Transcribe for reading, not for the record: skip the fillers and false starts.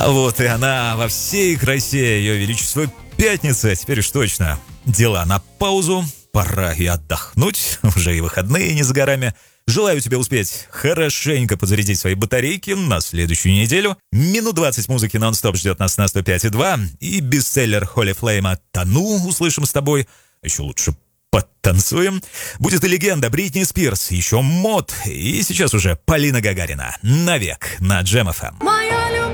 Вот и она во всей красе, ее величество пятница. Теперь уж точно дела на паузу, пора и отдохнуть, уже и выходные не за горами. Желаю тебе успеть хорошенько подзарядить свои батарейки на следующую неделю. Минут 20 музыки нон-стоп ждет нас на 105,2. И бестселлер Холли Флейма «Тону» услышим с тобой. Еще лучше подтанцуем. Будет и легенда Бритни Спирс, еще мод. И сейчас уже Полина Гагарина. Навек на Джем FM.